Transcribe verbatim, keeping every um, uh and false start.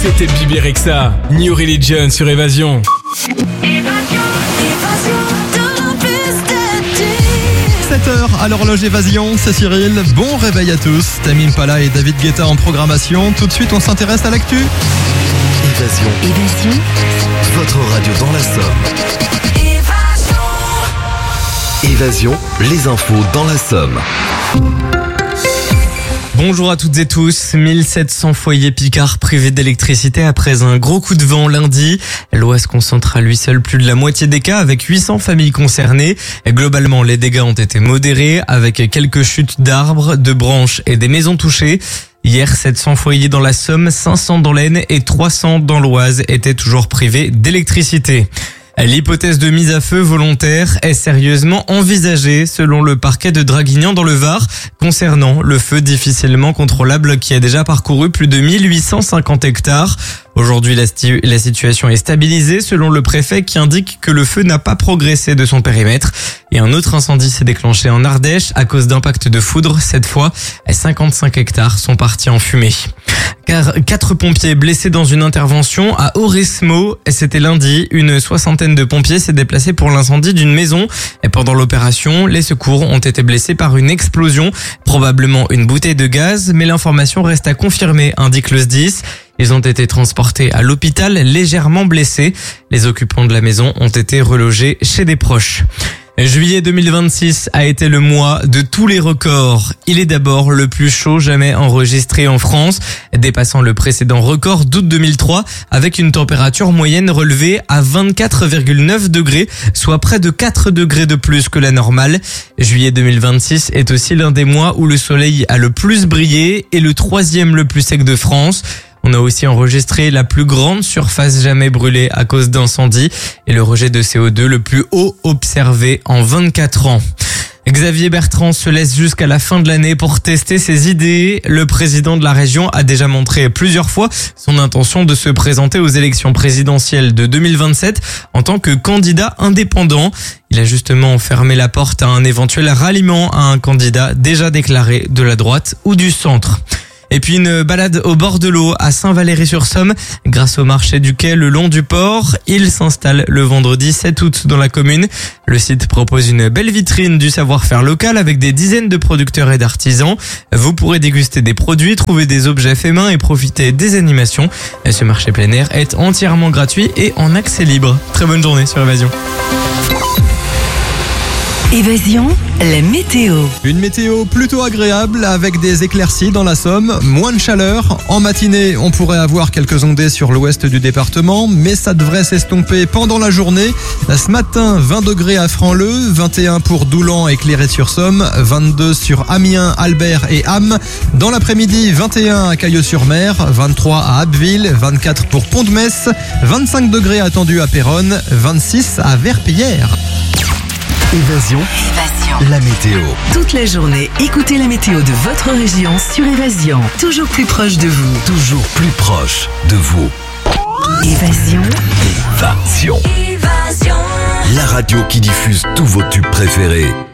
C'était Bibi Rexha, New Religion sur Évasion. sept heures à l'horloge Évasion, c'est Cyril. Bon réveil à tous. Tame Impala et David Guetta en programmation. Tout de suite, on s'intéresse à l'actu. Évasion. Évasion. Votre radio dans la Somme. Évasion, les infos dans la Somme. Bonjour à toutes et tous. mille sept cents foyers picards privés d'électricité après un gros coup de vent lundi. L'Oise concentre à lui seul plus de la moitié des cas avec huit cents familles concernées. Globalement, les dégâts ont été modérés avec quelques chutes d'arbres, de branches et des maisons touchées. Hier, sept cents foyers dans la Somme, cinq cents dans l'Aisne et trois cents dans l'Oise étaient toujours privés d'électricité. L'hypothèse de mise à feu volontaire est sérieusement envisagée selon le parquet de Draguignan dans le Var concernant le feu difficilement contrôlable qui a déjà parcouru plus de mille huit cent cinquante hectares. Aujourd'hui, la, sti- la situation est stabilisée selon le préfet qui indique que le feu n'a pas progressé de son périmètre. Et un autre incendie s'est déclenché en Ardèche à cause d'impact de foudre. Cette fois, cinquante-cinq hectares sont partis en fumée. Car quatre pompiers blessés dans une intervention à Auresmo. C'était lundi. Une soixantaine de pompiers s'est déplacée pour l'incendie d'une maison. Et pendant l'opération, les secours ont été blessés par une explosion, probablement une bouteille de gaz, mais l'information reste à confirmer, indique le S D I S. Ils ont été transportés à l'hôpital légèrement blessés. Les occupants de la maison ont été relogés chez des proches. Juillet deux mille vingt-six a été le mois de tous les records. Il est d'abord le plus chaud jamais enregistré en France, dépassant le précédent record d'août deux mille trois avec une température moyenne relevée à vingt-quatre virgule neuf degrés, soit près de quatre degrés de plus que la normale. Juillet deux mille vingt-six est aussi l'un des mois où le soleil a le plus brillé et le troisième le plus sec de France. On a aussi enregistré la plus grande surface jamais brûlée à cause d'incendies et le rejet de C O deux le plus haut observé en vingt-quatre ans. Xavier Bertrand se laisse jusqu'à la fin de l'année pour tester ses idées. Le président de la région a déjà montré plusieurs fois son intention de se présenter aux élections présidentielles de deux mille vingt-sept en tant que candidat indépendant. Il a justement fermé la porte à un éventuel ralliement à un candidat déjà déclaré de la droite ou du centre. Et puis une balade au bord de l'eau à Saint-Valery-sur-Somme. Grâce au marché du quai le long du port, il s'installe le vendredi sept août dans la commune. Le site propose une belle vitrine du savoir-faire local avec des dizaines de producteurs et d'artisans. Vous pourrez déguster des produits, trouver des objets faits main et profiter des animations. Ce marché plein air est entièrement gratuit et en accès libre. Très bonne journée sur Évasion. Évasion, la météo. Une météo plutôt agréable avec des éclaircies dans la Somme, moins de chaleur. En matinée, on pourrait avoir quelques ondées sur l'ouest du département, mais ça devrait s'estomper pendant la journée. Ce matin, vingt degrés à Franc-Leu, vingt et un pour Doulan et Cléry-sur-Somme, vingt-deux sur Amiens, Albert et Ham. Dans l'après-midi, vingt et un à Cailleux-sur-Mer, vingt-trois à Abbeville, vingt-quatre pour Pont-de-Metz, vingt-cinq degrés attendus à Péronne, vingt-six à Verpillière. Évasion, Évasion. la météo. Toute la journée, écoutez la météo de votre région sur Évasion. Toujours plus proche de vous. Toujours plus proche de vous. Évasion. Évasion. Évasion. La radio qui diffuse tous vos tubes préférés.